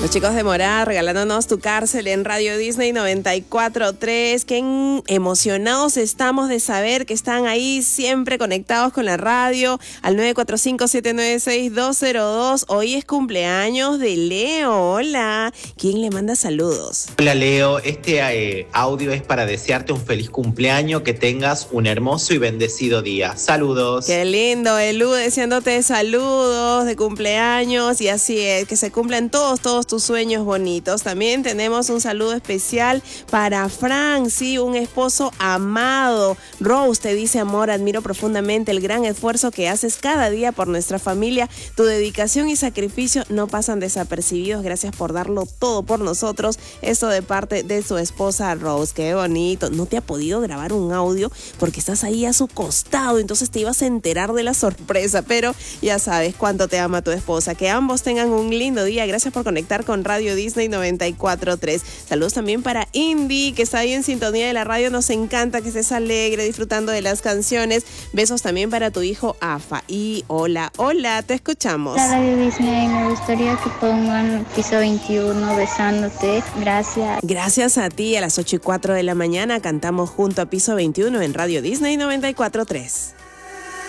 Los chicos de Morada regalándonos Tu Cárcel en Radio Disney 94.3. Qué emocionados estamos de saber que están ahí siempre conectados con la radio al 945-796-202. Hoy es cumpleaños de Leo. Hola. ¿Quién le manda saludos? Hola Leo, este audio es para desearte un feliz cumpleaños, que tengas un hermoso y bendecido día. Saludos. Qué lindo, Elu, deseándote saludos de cumpleaños y así es, que se cumplan todos tus sueños bonitos. También tenemos un saludo especial para Frank, sí, un esposo amado. Rose te dice: amor, admiro profundamente el gran esfuerzo que haces cada día por nuestra familia. Tu dedicación y sacrificio no pasan desapercibidos. Gracias por darlo todo por nosotros. Esto de parte de su esposa Rose. Qué bonito. No te ha podido grabar un audio porque estás ahí a su costado, entonces te ibas a enterar de la sorpresa, pero ya sabes cuánto te ama tu esposa. Que ambos tengan un lindo día. Gracias por conectar con Radio Disney 94.3. Saludos también para Indy, que está ahí en sintonía de la radio. Nos encanta que estés alegre, disfrutando de las canciones. Besos también para tu hijo Afa. Y hola, te escuchamos. Hola Radio Disney, me gustaría que pongan piso 21, besándote. Gracias. Gracias a ti. A las 8:04 de la mañana cantamos junto a piso 21 en Radio Disney 94.3.